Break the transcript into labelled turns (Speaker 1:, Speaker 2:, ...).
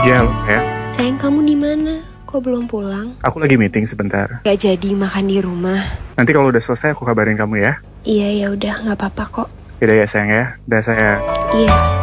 Speaker 1: Iya, sayang.
Speaker 2: Sayang, kamu di mana? Kok belum pulang?
Speaker 1: Aku lagi meeting sebentar.
Speaker 2: Gak jadi makan di rumah.
Speaker 1: Nanti kalau udah selesai aku kabarin kamu ya.
Speaker 2: Iya, ya udah, nggak apa-apa kok.
Speaker 1: Yaudah ya sayang ya. Udah sayang.
Speaker 2: Iya.